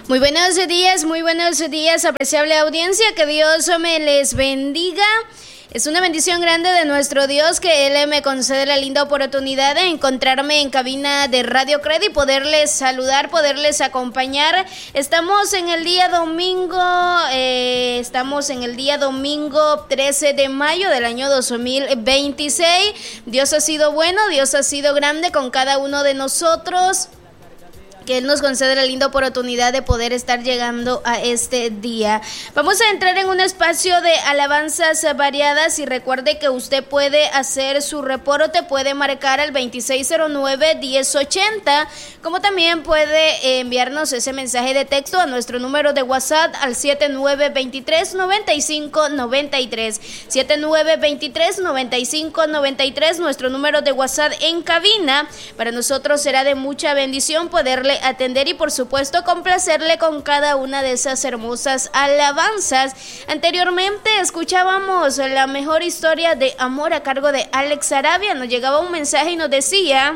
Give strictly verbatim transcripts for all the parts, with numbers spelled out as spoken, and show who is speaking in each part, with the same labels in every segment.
Speaker 1: Muy buenos días, muy buenos días, apreciable audiencia, que Dios me les bendiga. Es una bendición grande de nuestro Dios que Él me concede la linda oportunidad de encontrarme en cabina de Radio Cred y poderles saludar, poderles acompañar. Estamos en el día domingo, eh, estamos en el día domingo trece de mayo del año dos mil veintiséis. Dios ha sido bueno, Dios ha sido grande con cada uno de nosotros, que Él nos concede la linda oportunidad de poder estar llegando a este día. Vamos a entrar en un espacio de alabanzas variadas y recuerde que usted puede hacer su reporte, puede marcar al veintiséis cero nueve, diez ochenta, como también puede enviarnos ese mensaje de texto a nuestro número de WhatsApp al siete nueve dos tres, nueve cinco nueve tres, siete nueve dos tres, nueve cinco nueve tres, nuestro número de WhatsApp en cabina. Para nosotros será de mucha bendición poderle atender y por supuesto complacerle con cada una de esas hermosas alabanzas. Anteriormente escuchábamos la mejor historia de amor a cargo de Alex Arabia. Nos llegaba un mensaje y nos decía: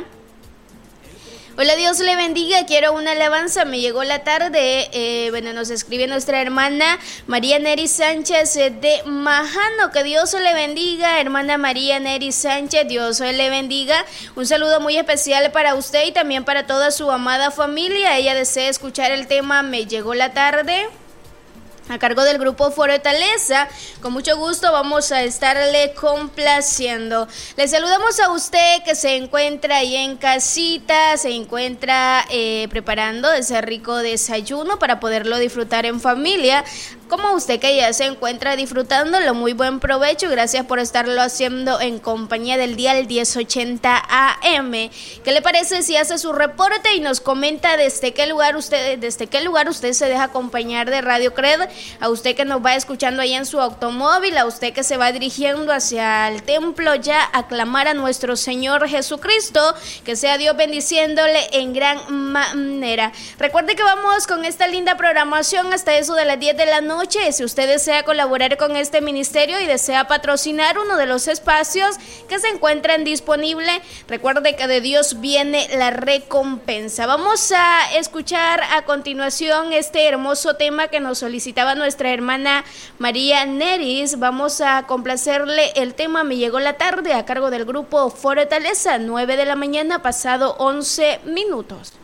Speaker 1: hola, Dios le bendiga, quiero una alabanza, me llegó la tarde. Eh, bueno, nos escribe nuestra hermana María Neri Sánchez eh, de Majano. Que Dios le bendiga, hermana María Neri Sánchez, Dios le bendiga. Un saludo muy especial para usted y también para toda su amada familia. Ella desea escuchar el tema Me llegó la tarde, a cargo del grupo Fortaleza. Con mucho gusto vamos a estarle complaciendo. Le saludamos a usted que se encuentra ahí en casita, se encuentra eh, preparando ese rico desayuno para poderlo disfrutar en familia. Como usted que ya se encuentra disfrutándolo, muy buen provecho y gracias por estarlo haciendo en compañía del dial diez ochenta A M. ¿Qué le parece si hace su reporte y nos comenta desde qué lugar usted, desde qué lugar usted se deja acompañar de Radio Cred? A usted que nos va escuchando ahí en su automóvil, a usted que se va dirigiendo hacia el templo ya a aclamar a nuestro Señor Jesucristo, que sea Dios bendiciéndole en gran manera. Recuerde que vamos con esta linda programación hasta eso de las diez de la noche. Si usted desea colaborar con este ministerio y desea patrocinar uno de los espacios que se encuentran disponibles, recuerde que de Dios viene la recompensa. Vamos a escuchar a continuación este hermoso tema que nos solicitaba nuestra hermana María Neris. Vamos a complacerle el tema Me llegó la tarde a cargo del grupo Fortaleza, nueve de la mañana pasado once minutos.